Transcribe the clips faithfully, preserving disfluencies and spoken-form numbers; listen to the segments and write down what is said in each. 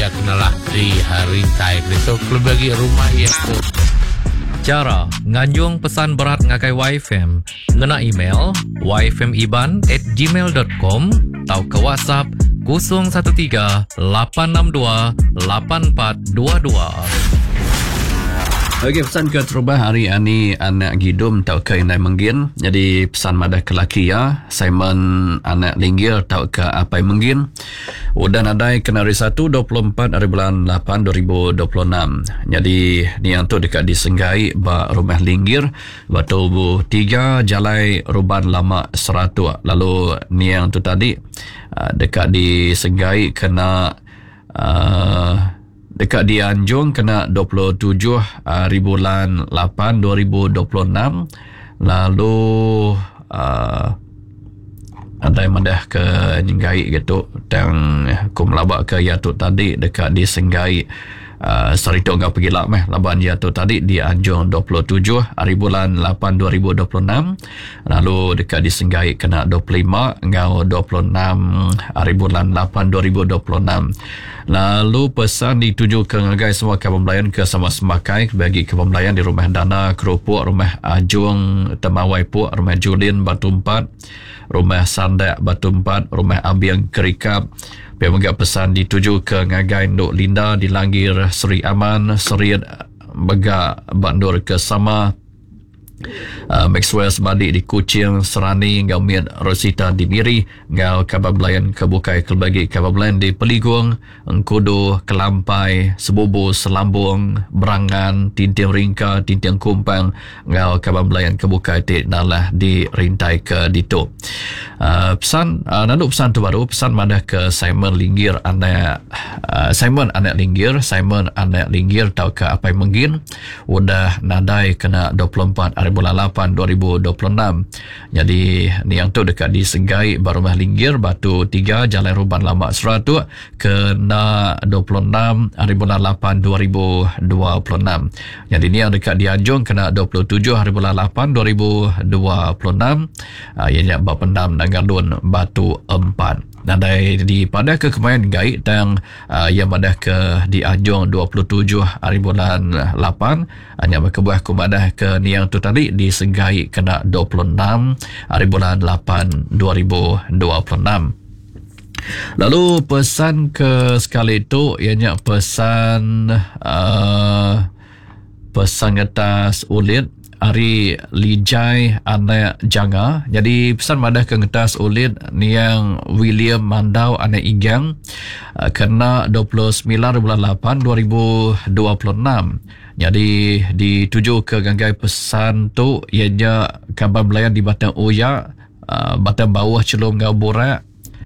ia kenalah di hari taik itu klub bagi rumah ia tu. Cara nganjung pesan berat ngakai Y F M ngena email y f m iban at gmail dot com atau ke WhatsApp kosong satu tiga lapan enam dua lapan empat dua dua. Okey, pesan ke terubah hari ini anak gidum tau ke inai menggin. Jadi pesan madah ke laki ya, Simon anak linggir tau ke apa yang menggin. Udah nadai kena hari satu dua puluh empat hari bulan lapan dua ribu dua puluh enam. Jadi ni yang tu dekat disenggai ba rumah linggir batu bu tiga jalai ruban lama seratus. Lalu ni yang tu tadi uh, dekat disenggai kena uh, dekat di Anjung kena dua puluh tujuh hari bulan lapan dua ribu dua puluh enam. Lalu uh, ada yang mendah ke Nyenggai gitu dan aku melabak ke Yatuk tadi dekat di Senggai uh, Serito ngau pergi lak meh laban Yatuk tadi di Anjung dua puluh tujuh hari bulan lapan dua ribu dua puluh enam. Lalu dekat di Senggai kena dua puluh lima ngau dua puluh enam hari bulan lapan dua ribu dua puluh enam. Lalu pesan dituju ke ngagai semua kawan belayan ke sama semakai bagi kawan belayan di rumah Dana, Kerupuk, rumah Ajung, Temawai Puk, rumah Julin, Batu Empat, rumah Sandak, Batu Empat, rumah Abiang, Kerikap. Pemegang pesan dituju ke ngagai Nduk Linda di Langir, Seri Aman, Seri Bega, Bandur ke Sama, Uh, Maxwell sebalik di Kuching, Serani, Ngau Miat Rosita di Miri, Ngau Kabar Belayan Kebukai Kelbagi Kabar Belayan di Peligung, Engkudu, Kelampai, Sebubu, Selambung, Berangan, Tintiang Ringka, Tintiang Kumpang, Ngau Kabar Belayan Kebukai Tik Nalah di Rintai ke Dito. Uh, pesan, uh, nanduk pesan tu baru, pesan mana ke Simon Linggir anak, uh, Simon anak Linggir, Simon anak Linggir tahu ke apa yang mungkin, udah nadai kena dua puluh empat hari bulan lapan dua ribu dua puluh enam. Jadi ni yang tu dekat di Senggai Barumah Linggir Batu tiga Jalan Ruban Lama seratus kena dua puluh enam hari bulan lapan dua ribu dua puluh enam. Jadi ni yang dekat di Anjung kena dua puluh tujuh hari bulan lapan dua ribu dua puluh enam. Uh, ianya Bapendam dan Gandun Batu empat. Dan dari di pada ke kemayan gaib dan uh, yang pada ke di Anjung dua puluh tujuh hari bulan lapan hanya berkebuah kumadah ke ni yang tu tadi di Senggai kena dua puluh enam hari bulan lapan dua ribu dua puluh enam. Lalu pesan ke sekali itu ianya pesan uh, pesan atas ulit Ari Lijai anak Janga. Jadi pesan madah ke ngetas ulit ni yang William Mandau anak Igang uh, kena dua puluh sembilan bulan lapan dua ribu dua puluh enam. Jadi dituju ke ganggai pesan tu ianya kabar belayan di Batang Uya, uh, Batang Bawah Celum Ngau Borak,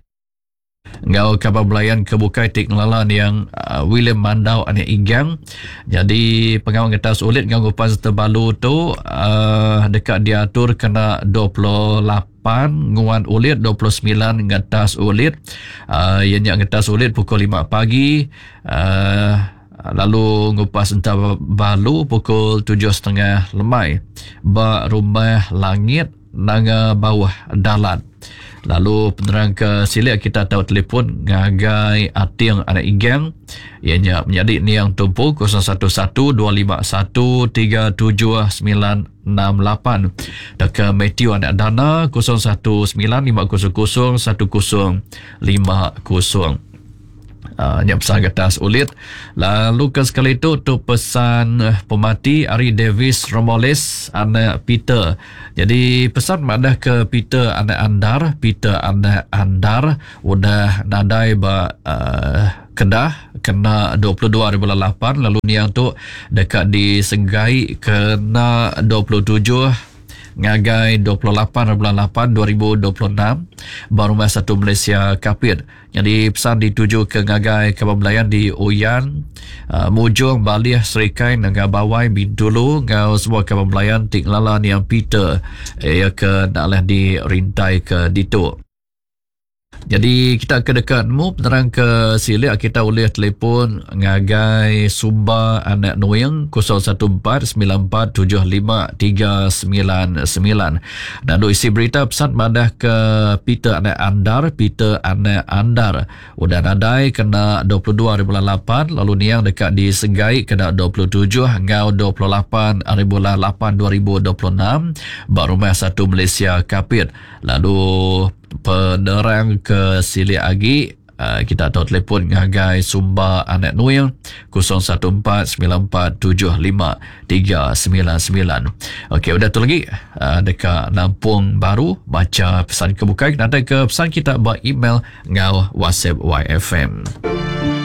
Ngau kabar belayan Kebukai Tik Ngelalan yang uh, William Mandau anak Igang. Jadi pengawal ngetas ulit ngau ngupan setebalu tu uh, dekat diatur kena dua puluh lapan nguan ulit dua puluh sembilan ngetas ulit. Uh, ianya ngetas ulit pukul lima pagi. Uh, Lalu ngupas entah balu pukul tujuh setengah lemai. Ba rumah langit nanga bawah dalat. Lalu penerang ke silik kita tahu telefon ngagai Ating anak Igang. Ianya menjadi ni yang tumpu kosong satu satu dua lima satu tiga tujuh sembilan enam lapan. Dan ke Matthew anak Dana kosong satu sembilan lima kosong kosong satu kosong lima kosong. Uh, yang pesan kertas ulit. Lalu ke sekali itu tu pesan uh, pemati Ari Davis Romoles anak Peter. Jadi pesan madah ke Peter anak Andar, Peter anak Andar udah nadai ba uh, Kedah kena dua puluh dua hari bulan lapan. Lalu ni yang tu dekat di Senggai kena dua puluh tujuh ngagai dua puluh lapan bulan lapan dua ribu dua puluh enam. Baru masa satu Malaysia Kapit. Jadi pesan dituju ke ngagai kabar belayan di Uyan, uh, Mujung, Balih, Serikai, Nangga Bawai, Bintulu, ngau semua kabar belayan Tik Lalan yang Peter eh, ke naklah di Rintai ke Dito. Jadi kita ke dekat mu penerang ke silik kita boleh telefon ngagai Sumba anak Noyang kosong satu empat sembilan empat tujuh lima tiga sembilan sembilan. Dan untuk isi berita pesan madah ke Peter anak Andar, Peter anak Andar. Udah nadai kena dua puluh dua ribu lapan, lalu niang dekat di Segai kena dua puluh tujuh, ngau dua puluh lapan ribu lapan dua ribu dua puluh enam, baru rumah satu Malaysia Kapit. Lalu penerang ke Silik Agi, uh, kita tahu telefon ngagai Sumba anak Noyang kosong satu empat sembilan empat tujuh lima tiga sembilan sembilan. Okey, udah tu lagi uh, dekat Lampung Baru baca pesan kebukai, nanti ke pesan kita buat email ngau WhatsApp Y F M.